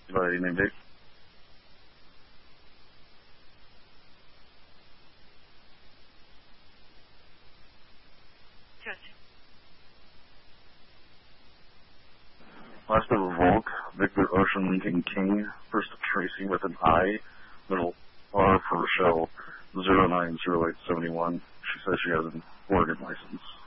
Anybody named Dave? Last name of Volk, Victor Ocean Lincoln King, first of Tracy with an I, middle R for Rochelle, 090871. She says she has an Oregon license.